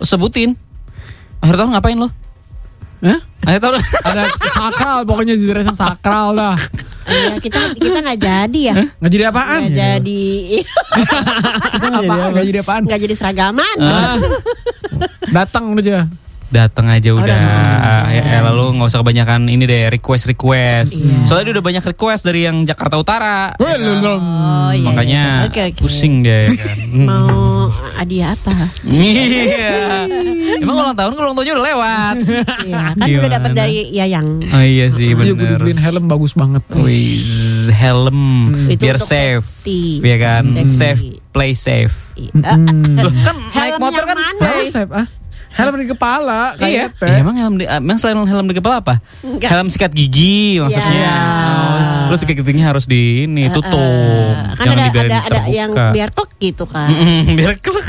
sebutin. Akhir tahun ngapain lo? Hah? Akhir tahun Ada sakral, pokoknya dress sakral dah. Iya, kita nggak jadi ya. Nggak jadi apaan? Nggak jadi. Nggak jadi apaan? Nggak jadi seragaman. Datang aja. datang aja udah. Datang aja. Ya, lalu nggak usah kebanyakan ini deh request. Iya. Soalnya dia udah banyak request dari yang Jakarta Utara. Oh, iya, Makanya Oke. pusing deh. Kan. Mau hadiah apa? Iya. Emang ulang tahunnya udah lewat. Iya, kan udah dapat dari Yayang. Oh iya sih Iya, gue bener. dibeliin helm bagus banget. Wih, helm Itu biar untuk safe, safety. ya kan? Safety. Safe, play safe. Loh, kan naik Helm motor yang kan mana? play. Helm di kepala. Iya. kayak Emang emang selain helm di kepala apa? Enggak. Helm sikat gigi maksudnya. Iya. Oh, lu sikat giginya harus di ini tutup. Kan Jangan ada dibiarin ada terbuka. yang biar klek gitu kan. Biar klek.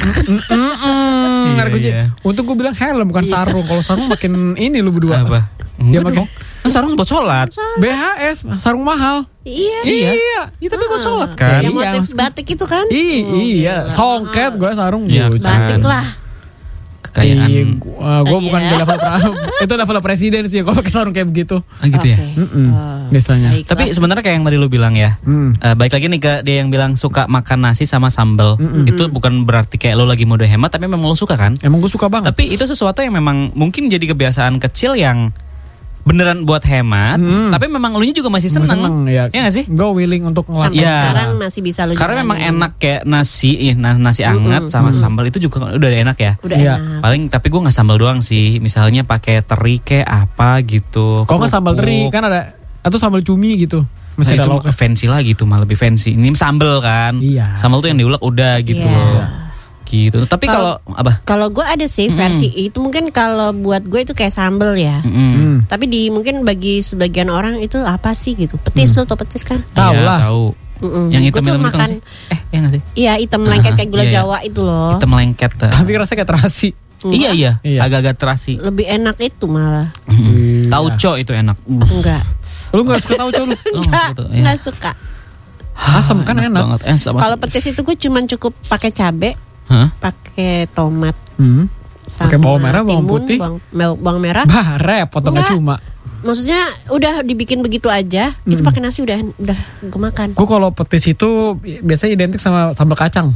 Iya. Untuk gue bilang helm bukan sarung. Kalau sarung makin ini lu berdua. Apa? Dia Enggak makin dong. Kan sarung buat sholat. BHS sarung mahal. Iya. Iya. Iya tapi buat sholat kan. Yang Iya, motif batik itu kan? Iya, songket gue sarung. Iya, Gua. kan. Batik lah. Kekayaan. Iya, gue bukan Iya. di level itu level presiden sih kalau pakai sarung kayak begitu. Gitu ya. Biasanya. Baiklah. Tapi sebenarnya kayak yang tadi lu bilang ya. Baik lagi nih ke dia yang bilang suka makan nasi sama sambal. Itu bukan berarti kayak lo lagi mode hemat, tapi memang lo suka kan? Emang gue suka banget. Tapi itu sesuatu yang memang mungkin jadi kebiasaan kecil yang beneran buat hemat, tapi memang lu juga masih seneng. ya. Iya gak sih? Gue willing untuk sampai ngelakuin. Iya. sekarang masih bisa lu Karena jalanin. memang enak kayak nasi, nasi anget sama sambal itu juga udah enak ya. Udah Iya. enak. Paling tapi gue nggak sambal doang sih, misalnya pakai teri kayak apa gitu. Kalau nggak sambal teri kan ada atau sambal cumi gitu. Masih ada Itu lauknya. fancy lagi tuh, malah lebih fancy. Ini sambal kan. Iya. Sambal tuh yang diulek udah gitu Iya. loh. Gitu. Tapi kalau apa? Kalau gue ada sih versi itu mungkin kalau buat gue itu kayak sambel ya. Tapi di mungkin bagi sebagian orang itu apa sih gitu? Petis lo tau petis kan? Tahu Iya, lah. Tahu. Yang Gua hitam tuh hitam makan. sih. Ya nggak sih? Iya hitam lengket kayak gula iya, iya. Jawa itu loh. Hitam lengket. Tapi rasanya kayak terasi. Iya. Iya. Agak-agak terasi. Lebih enak itu malah. Tauco itu enak. Enggak. Lu nggak suka tahu lu? Enggak suka. Asam kan enak. banget. Sama. Kalau petis itu gue cuman cukup pakai cabe, Hah? pakai tomat, sama Pakai bawang merah, bawang timun, putih. bawang merah. Bah, repot dong Enggak. cuma. Maksudnya udah dibikin begitu aja, itu pakai nasi udah gue makan. Gue kalau petis itu biasanya identik sama sambal kacang.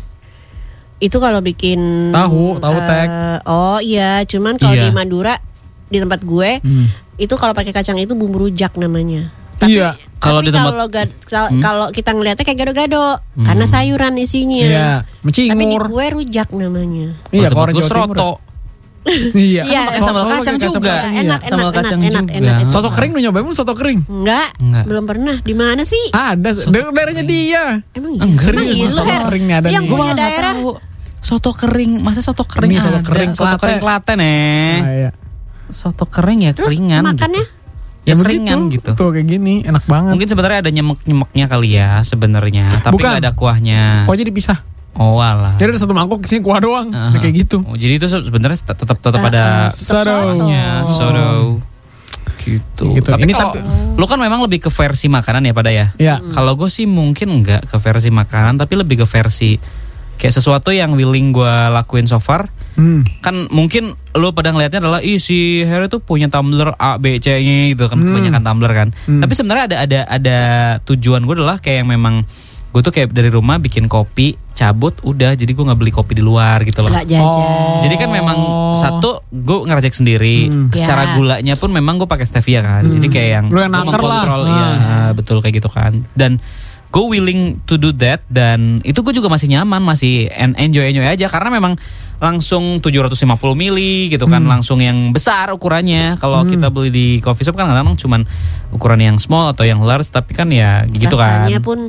Itu kalau bikin Tahu tek. Oh iya, cuman kalau Iya. di Madura di tempat gue itu kalau pakai kacang itu bumbu rujak namanya. Iya. Kalau di tempat- kalau kita ngeliatnya kayak gado-gado karena sayuran isinya. Iya, Tapi di mencingur. gue rujak namanya. Iya, Kalau kalau orang gue Jawa Timur. seroto. Iya. Iya, Pakai sambal kacang juga. Enak, Sambal kacang juga. enak. Soto kering lu nyobain belum soto kering? Enggak, Enggak. belum pernah. Di mana sih? Ada, daerahnya dia. Emang iya? Enggak, Emang serius, iya, soto lu, Her? keringnya ada Yang nih. Gue punya malah nggak daerah. tahu. Soto kering, masa soto kering Ini soto ada? kering Soto Klaten. kering Klaten Ah, iya. Soto kering ya Terus keringan. makannya? Gitu. Ya keringan begitu. gitu. Tuh kayak gini, enak banget. Mungkin sebenarnya ada nyemek-nyemeknya kali ya sebenarnya, tapi Bukan. nggak ada kuahnya. Kok jadi pisah? Oh alah. Jadi ada satu mangkok sini kuah doang. Nah, kayak gitu. Oh, jadi itu sebenarnya tetap ada Soto. kuahnya, soto. Gitu. Gitu. Tapi Ini kalau lu kan memang lebih ke versi makanan ya pada ya. Iya. Kalau gue sih mungkin enggak ke versi makanan, tapi lebih ke versi kayak sesuatu yang willing gue lakuin so far. Kan mungkin lu pada ngelihatnya adalah si Harry tuh punya tumbler A B C-nya gitu kan, kebanyakan tumbler kan. Tapi sebenarnya ada tujuan gue adalah kayak yang memang gue tuh kayak dari rumah bikin kopi, cabut udah, jadi gue nggak beli kopi di luar gitu loh. Enggak jajan. Jadi kan memang satu gue ngeracik sendiri, secara Ya. gulanya pun memang gue pakai stevia kan. Jadi kayak yang Lu yang gua naker lah. mengkontrol, ya betul kayak gitu kan. Dan gue willing to do that, dan itu gue juga masih nyaman, masih enjoy aja karena memang langsung 750 mili gitu kan, langsung yang besar ukurannya. Kalau kita beli di coffee shop kan kadang-kadang cuman ukuran yang small atau yang large, tapi kan ya gitu kan. Rasanya pun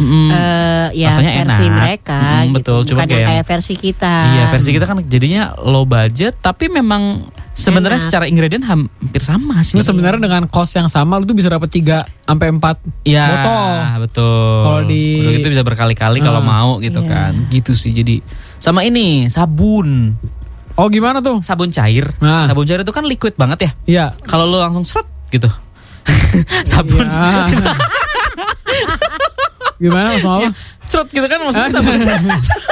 ya Rasanya versi enak. mereka gitu. Betul, cuma Bukan yang kayak- kayak versi kita. Iya, versi kita kan jadinya low budget, tapi memang sebenarnya Enak. secara ingredient hampir sama sih. Ini sebenarnya dengan cost yang sama lu tuh bisa dapat 3 sampai 4 ya, botol. betul. Kalau di- udah gitu bisa berkali-kali kalau mau gitu Iya. kan. Gitu sih. Jadi sama ini sabun. Oh, gimana tuh? Sabun cair. Nah. Sabun cair itu kan liquid banget ya. Iya. Kalau lu langsung seret gitu. Sabun Iya. Gimana langsung apa? seret gitu kan maksudnya sabun.